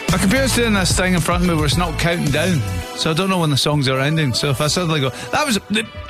My computer's doing this thing in front of me where it's not counting down, so I don't know when the songs are ending. So if I suddenly go, that was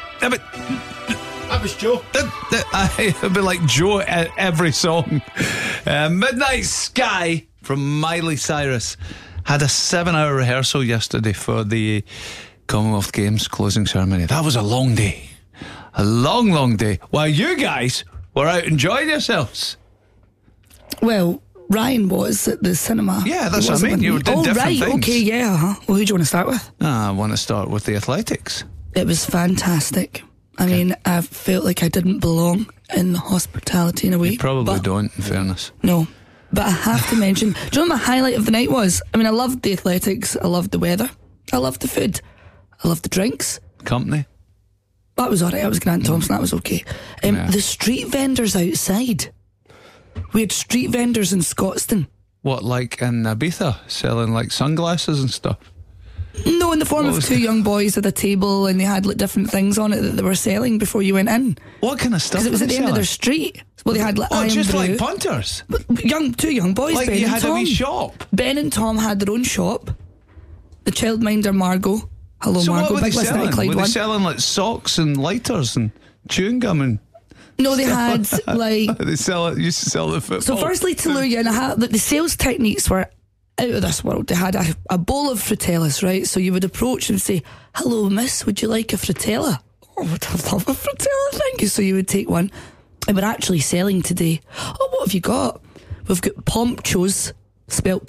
Joe. It'd be like Joe at every song. Midnight Sky from Miley Cyrus had a 7-hour rehearsal yesterday for the Commonwealth Games closing ceremony. That was a long day. A long, long day. While you guys were out enjoying yourselves. Well, Ryan was at the cinema. Yeah, that's what I mean. You did different things. Okay, yeah. Well, who do you want to start with? I want to start with the athletics. It was fantastic. I mean, I felt like I didn't belong in hospitality in a way. You probably don't, in fairness. No. But I have to mention, do you know what my highlight of the night was? I mean, I loved the athletics, I loved the weather, I loved the food, I loved the drinks. Company? That was alright. I was Grant Thompson. That was okay. Yeah. The street vendors outside. We had street vendors in Scotstoun. What, like in Ibiza, selling like sunglasses and stuff? No, in the form of two young boys at a table, and they had like different things on it that they were selling before you went in. What kind of stuff? Because it was at the end of their street. Well, they had like Iron just Brew. like punters. Two young boys. Like Ben you and had Tom. a wee shop. Ben and Tom had their own shop. The childminder Margot. Hello, So Margot. what were they Big listener to selling? Clyde Were they One. selling like socks and lighters and chewing gum and? No, they had like. They used to sell the football. So firstly, to lure you in, the sales techniques were out of this world. They had a bowl of fratellas, right? So you would approach and say, "Hello, miss, would you like a fratella?" "Oh, would I love a fratella, thank you." So you would take one. And we're actually selling today. Oh, what have you got? We've got Pomchos, spelt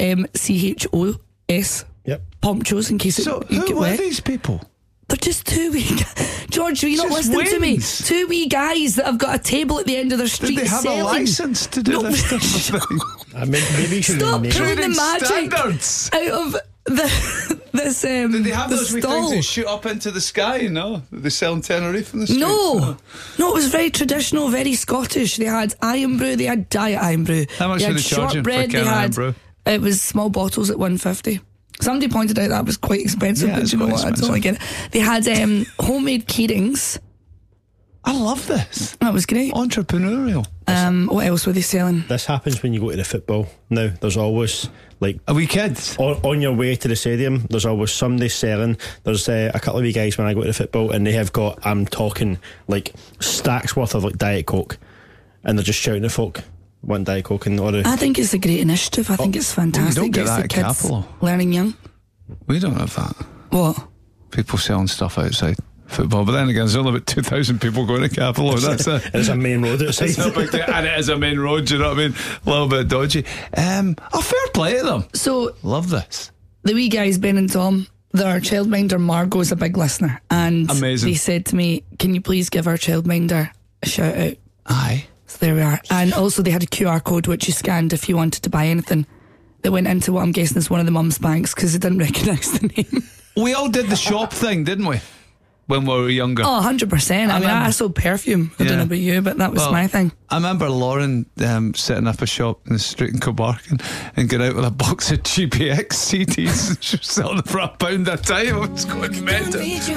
Pomchos. Yep. Pomchos, in case So you who get were wet. these people? They're just two wee George, are you not Just listening to me? wings. Two wee guys that have got a table at the end of their street Did they have selling. a license to do No, this type of thing? Maybe you should Stop name pulling it. the Trading magic standards. out of this Did they have the those wee stall. things that shoot up into the sky? You know, they sell in Tenerife in the streets. No, it was very traditional, very Scottish. They had Iron Brew, they had Diet Iron Brew. How much they were had they charging for shortbread, a can they of Iron had, Brew? It was small bottles at $1.50. Somebody pointed out that was quite expensive, Yeah, but it's you know quite what? I don't expensive. like it. They had homemade keyrings. I love this. That was great. Entrepreneurial. What else were they selling? This happens when you go to the football. Now, there's always like Are we kids? on your way to the stadium, there's always somebody selling. There's a couple of wee guys when I go to the football, and they have got, I'm talking like stacks worth of like Diet Coke, and they're just shouting at folk, want Diet Coke and order. I think it's a great initiative. I think it's fantastic. don't get Gets that the at kids Capello. learning young. We don't have that. What? People selling stuff outside football, but then again, there's only about 2,000 people going to Capello. That's it. There's a main road outside. It's not big deal, and it is a main road. Do you know what I mean? A little bit dodgy. Fair play to them. So Love this. the wee guys, Ben and Tom, their childminder Margot's a big listener, and Amazing. they said to me, "Can you please give our childminder a shout out?" Aye. So there we are. And also they had a QR code which you scanned if you wanted to buy anything. They went into what I'm guessing is one of the mum's banks because they didn't recognise the name. We all did the shop thing, didn't we? When we were younger. Oh, 100%. I mean, I sold perfume. I don't know about you, but that was my thing. I remember Lauren setting up a shop in the street in Kilbarchan and got out with a box of GPX CDs and she was selling them for £1 a time. I was going mental.